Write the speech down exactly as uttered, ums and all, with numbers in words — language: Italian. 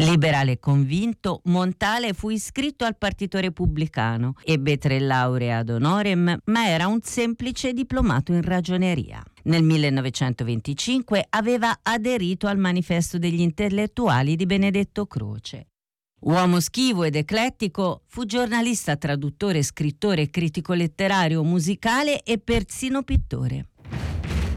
Liberale convinto, Montale fu iscritto al Partito Repubblicano, ebbe tre lauree ad honorem, ma era un semplice diplomato in ragioneria. Nel millenovecentoventicinque aveva aderito al Manifesto degli Intellettuali di Benedetto Croce. Uomo schivo ed eclettico, fu giornalista, traduttore, scrittore, critico letterario, musicale e persino pittore.